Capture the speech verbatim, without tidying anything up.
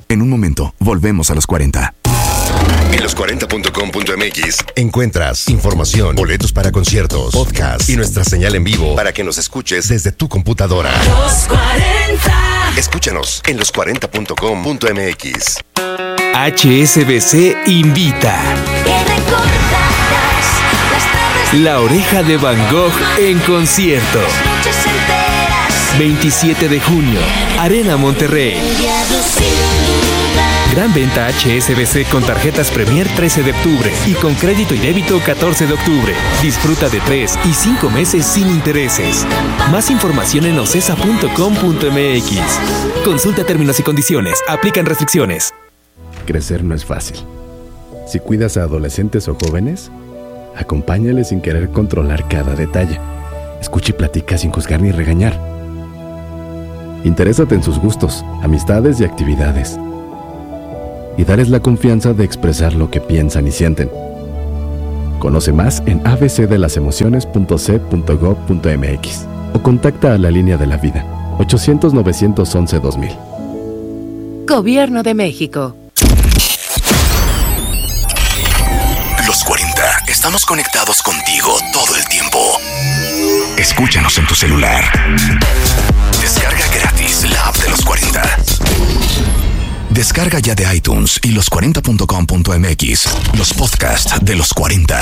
En un momento, volvemos a los cuarenta. En los cuarenta punto com punto m x encuentras información, boletos para conciertos, podcast y nuestra señal en vivo para que nos escuches desde tu computadora. Los cuarenta. Escúchanos en los cuarenta punto com punto m x. H S B C invita. La Oreja de Van Gogh en concierto. veintisiete de junio, Arena Monterrey. Gran venta H S B C con tarjetas Premier trece de octubre y con crédito y débito catorce de octubre. Disfruta de tres y cinco meses sin intereses. Más información en ocesa punto com punto m x. Consulta términos y condiciones. Aplican restricciones. Crecer no es fácil. Si cuidas a adolescentes o jóvenes, acompáñales sin querer controlar cada detalle. Escucha y platica sin juzgar ni regañar. Interésate en sus gustos, amistades y actividades. Y darles la confianza de expresar lo que piensan y sienten. Conoce más en a b c de las emociones punto c punto gov punto m x o contacta a la Línea de la Vida ochocientos, novecientos once, dos mil. Gobierno de México. Los cuarenta. Estamos conectados contigo todo el tiempo. Escúchanos en tu celular. Descarga gratis la app de los cuarenta. Descarga ya de iTunes y los cuarenta punto com punto m x los podcasts de los cuarenta.